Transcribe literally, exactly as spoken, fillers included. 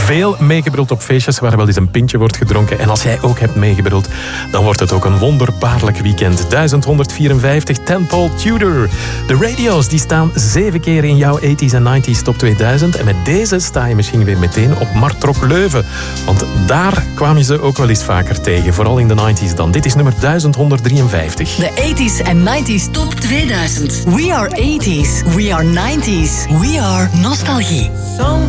veel meegebruld op feestjes waar wel eens een pintje wordt gedronken. En als jij ook hebt meegebruld, dan wordt het ook een wonderbaarlijk weekend. duizend honderdvierenvijftig, ten Paul Tudor. De radio's die staan zeven keer in jouw tachtiger en negentiger top tweeduizend. En met deze sta je misschien weer meteen op Martrok Leuven. Want daar kwam je ze ook wel eens vaker tegen. Vooral in de negentiger dan. Dit is nummer duizend honderddrieënvijftig. De tachtiger en negentiger top tweeduizend. We are eighties. We are nineties. We are nostalgie. Some